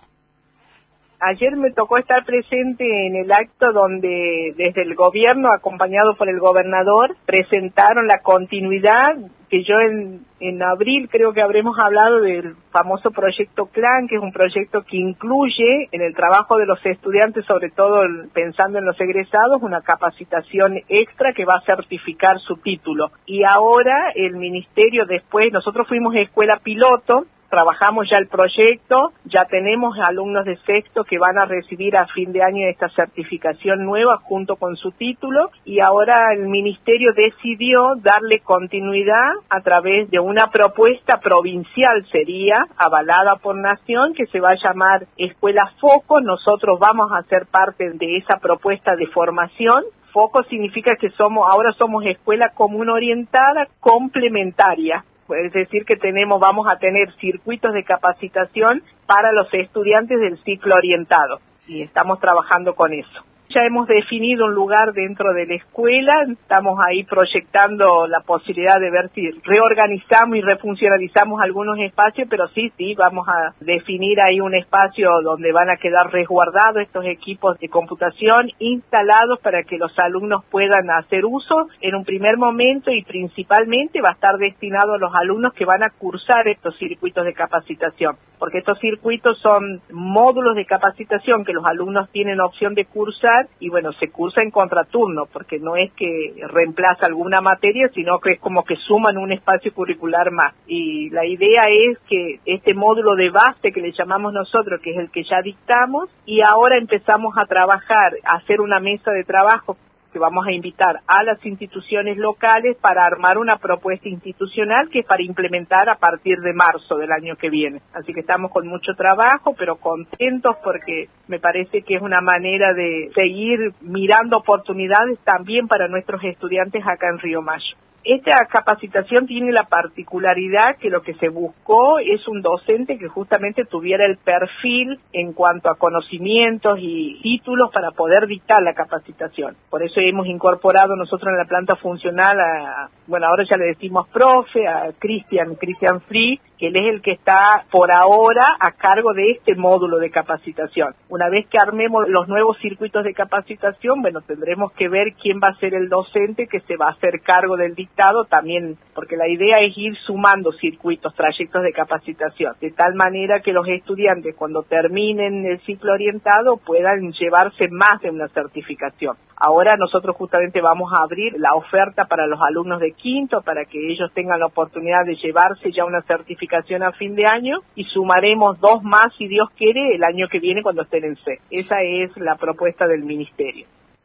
Ayer me tocó estar presente en el acto donde desde el gobierno, acompañado por el gobernador, presentaron la continuidad que yo en abril creo que habremos hablado del famoso proyecto CLAN, que es un proyecto que incluye en el trabajo de los estudiantes, sobre todo pensando en los egresados, una capacitación extra que va a certificar su título. Y ahora el ministerio después, nosotros fuimos escuela piloto, trabajamos ya el proyecto, ya tenemos alumnos de sexto que van a recibir a fin de año esta certificación nueva junto con su título, y ahora el ministerio decidió darle continuidad a través de una propuesta provincial, sería avalada por Nación, que se va a llamar Escuela Foco. Nosotros vamos a ser parte de esa propuesta de formación. Foco significa que ahora somos escuela común orientada complementaria. Es decir, que vamos a tener circuitos de capacitación para los estudiantes del ciclo orientado y estamos trabajando con eso. Ya hemos definido un lugar dentro de la escuela, estamos ahí proyectando la posibilidad de ver si reorganizamos y refuncionalizamos algunos espacios, pero sí, vamos a definir ahí un espacio donde van a quedar resguardados estos equipos de computación instalados para que los alumnos puedan hacer uso en un primer momento, y principalmente va a estar destinado a los alumnos que van a cursar estos circuitos de capacitación, porque estos circuitos son módulos de capacitación que los alumnos tienen opción de cursar. Y bueno, se cursa en contraturno, porque no es que reemplaza alguna materia, sino que es como que suman un espacio curricular más. Y la idea es que este módulo de base que le llamamos nosotros, que es el que ya dictamos, y ahora empezamos a trabajar, a hacer una mesa de trabajo que vamos a invitar a las instituciones locales para armar una propuesta institucional que es para implementar a partir de marzo del año que viene. Así que estamos con mucho trabajo, pero contentos porque me parece que es una manera de seguir mirando oportunidades también para nuestros estudiantes acá en Río Mayo. Esta capacitación tiene la particularidad que lo que se buscó es un docente que justamente tuviera el perfil en cuanto a conocimientos y títulos para poder dictar la capacitación. Por eso hemos incorporado nosotros en la planta funcional ahora ya le decimos profe, a Cristian Free, que él es el que está por ahora a cargo de este módulo de capacitación. Una vez que armemos los nuevos circuitos de capacitación, tendremos que ver quién va a ser el docente que se va a hacer cargo del dictado también, porque la idea es ir sumando circuitos, trayectos de capacitación, de tal manera que los estudiantes cuando terminen el ciclo orientado puedan llevarse más de una certificación. Ahora nosotros justamente vamos a abrir la oferta para los alumnos de quinto para que ellos tengan la oportunidad de llevarse ya una certificación a fin de año, y sumaremos 2 más, si Dios quiere, el año que viene cuando estén en C. Esa es la propuesta del ministerio.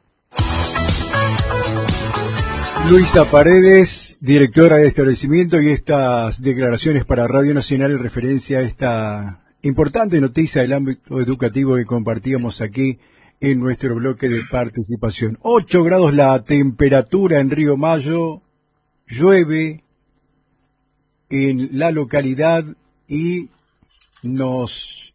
Luisa Paredes, directora de establecimiento, y estas declaraciones para Radio Nacional en referencia a esta importante noticia del ámbito educativo que compartíamos aquí en nuestro bloque de participación. 8 grados la temperatura en Río Mayo, llueve en la localidad y nos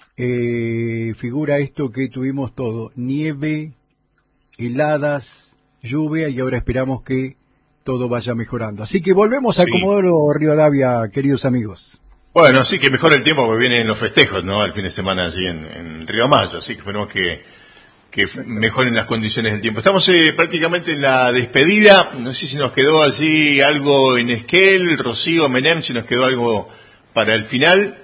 figura esto que tuvimos todo, nieve, heladas, lluvia, y ahora esperamos que todo vaya mejorando. Así que volvemos a Comodoro Rivadavia, queridos amigos. Bueno, sí que mejora el tiempo porque vienen los festejos, ¿no? El fin de semana allí en Río Mayo, así que esperemos que mejoren las condiciones del tiempo. Estamos prácticamente en la despedida, no sé si nos quedó allí algo en Esquel, Rocío, Menem, si nos quedó algo para el final.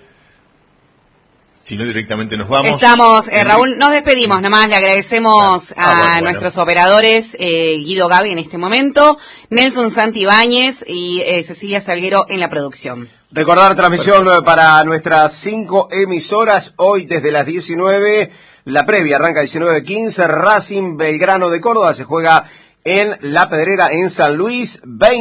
Si no, directamente nos vamos. Estamos, Raúl, nos despedimos nomás, le agradecemos a nuestros operadores, Guido Gavi en este momento, Nelson Santibáñez y Cecilia Salguero en la producción. Recordar transmisión para nuestras 5 emisoras, hoy desde las 19, la previa arranca 19:15, Racing Belgrano de Córdoba, se juega en La Pedrera en San Luis,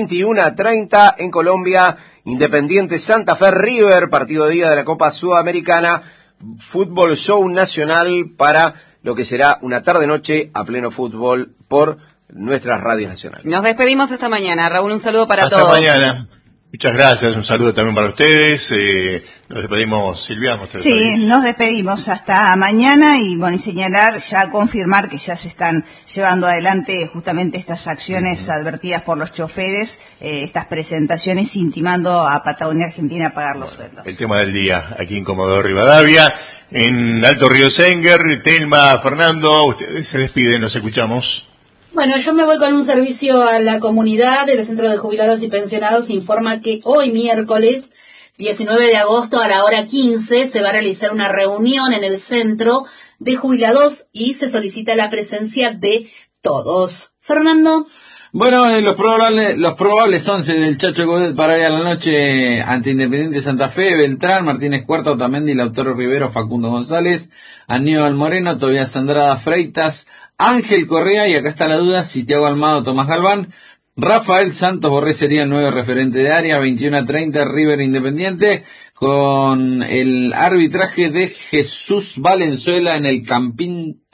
21:30 en Colombia, Independiente Santa Fe River, partido de ida de la Copa Sudamericana, fútbol show nacional para lo que será una tarde-noche a pleno fútbol por nuestras radios nacionales. Nos despedimos esta mañana, Raúl, un saludo para todos. Hasta mañana. Muchas gracias, un saludo también para ustedes. Nos despedimos, Silvia. Sí, nos despedimos hasta mañana y bueno, y señalar, ya confirmar que ya se están llevando adelante justamente estas acciones advertidas por los choferes, estas presentaciones intimando a Patagonia Argentina a pagar los sueldos. El tema del día, aquí en Comodoro Rivadavia, en Alto Río Senguer, Telma, Fernando, ustedes se despiden, nos escuchamos. Bueno, yo me voy con un servicio a la comunidad del Centro de Jubilados y Pensionados. Informa que hoy miércoles 19 de agosto a la hora 15 se va a realizar una reunión en el Centro de Jubilados y se solicita la presencia de todos. Fernando. Bueno, los probables 11 del Chacho Godet para hoy a la noche ante Independiente Santa Fe: Beltrán, Martínez Cuarta, Otamendi, Lautaro Rivero, Facundo González, Aníbal Moreno, Tobías Andrada, Freitas, Ángel Correa, y acá está la duda, si Thiago Almada, Tomás Galván. Rafael Santos Borré sería el nuevo referente de área, 21:30 River Independiente, con el arbitraje de Jesús Valenzuela en el Campín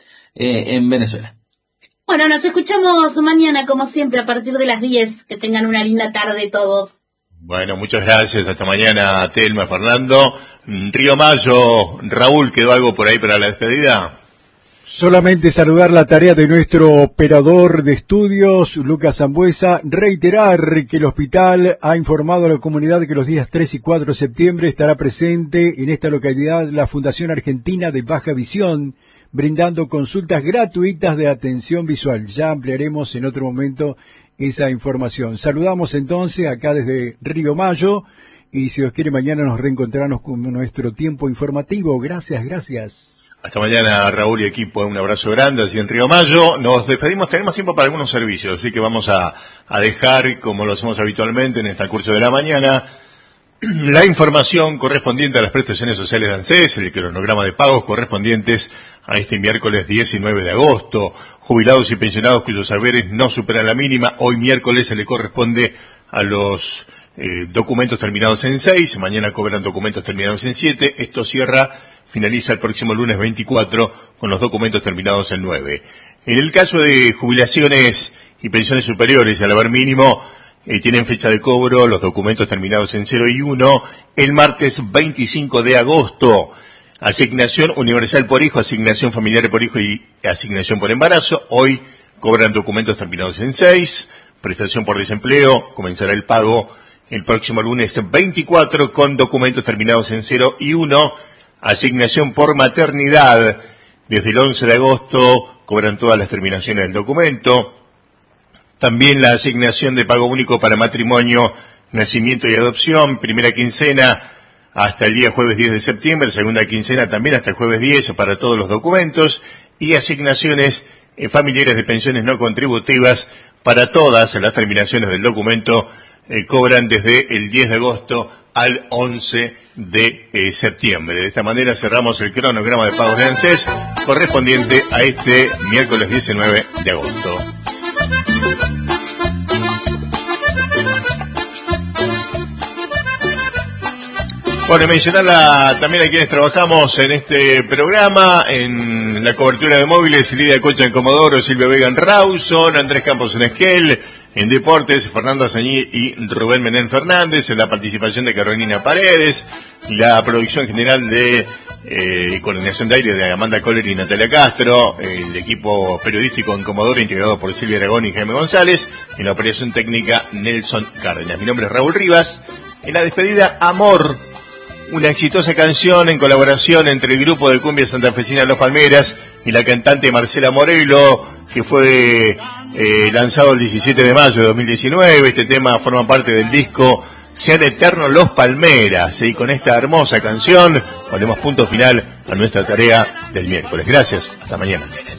en Venezuela. Bueno, nos escuchamos mañana, como siempre, a partir de las 10. Que tengan una linda tarde todos. Bueno, muchas gracias. Hasta mañana, Telma, Fernando. Río Mayo, Raúl, ¿quedó algo por ahí para la despedida? Solamente saludar la tarea de nuestro operador de estudios, Lucas Zambuesa, reiterar que el hospital ha informado a la comunidad que los días 3 y 4 de septiembre estará presente en esta localidad la Fundación Argentina de Baja Visión, brindando consultas gratuitas de atención visual. Ya ampliaremos en otro momento esa información. Saludamos entonces acá desde Río Mayo y si Dios quiere mañana nos reencontraremos con nuestro tiempo informativo. Gracias. Hasta mañana, Raúl y equipo, un abrazo grande así en Río Mayo. Nos despedimos, tenemos tiempo para algunos servicios, así que vamos a dejar, como lo hacemos habitualmente en este curso de la mañana, la información correspondiente a las prestaciones sociales de ANSES, el cronograma de pagos correspondientes a este miércoles 19 de agosto. Jubilados y pensionados cuyos saberes no superan la mínima, hoy miércoles se le corresponde a los documentos terminados en 6, mañana cobran documentos terminados en 7, esto finaliza el próximo lunes 24 con los documentos terminados en 9. En el caso de jubilaciones y pensiones superiores al haber mínimo, tienen fecha de cobro los documentos terminados en 0 y 1 el martes 25 de agosto. Asignación universal por hijo, asignación familiar por hijo y asignación por embarazo. Hoy cobran documentos terminados en 6. Prestación por desempleo, comenzará el pago el próximo lunes 24 con documentos terminados en 0 y 1. Asignación por maternidad, desde el 11 de agosto cobran todas las terminaciones del documento. También la asignación de pago único para matrimonio, nacimiento y adopción, primera quincena hasta el día jueves 10 de septiembre, segunda quincena también hasta el jueves 10 para todos los documentos, y asignaciones familiares de pensiones no contributivas para todas las terminaciones del documento, cobran desde el 10 de agosto al 11 de septiembre. De esta manera cerramos el cronograma de pagos de ANSES correspondiente a este miércoles 19 de agosto. Bueno, mencionar también a quienes trabajamos en este programa, en la cobertura de móviles, Lidia Cocha en Comodoro, Silvia Vega en Rawson, Andrés Campos en Esquel, en Deportes, Fernando Azañí y Rubén Menén Fernández, en la participación de Carolina Paredes, la producción general de coordinación de aire de Amanda Kohler y Natalia Castro, el equipo periodístico en Comodoro integrado por Silvia Aragón y Jaime González, en la operación técnica Nelson Cárdenas. Mi nombre es Raúl Rivas. En la despedida, Amor, una exitosa canción en colaboración entre el grupo de cumbia santafesina Los Palmeras y la cantante Marcela Morelo, que fue lanzado el 17 de mayo de 2019. Este tema forma parte del disco Sean Eternos Los Palmeras, y con esta hermosa canción ponemos punto final a nuestra tarea del miércoles. Gracias, hasta mañana.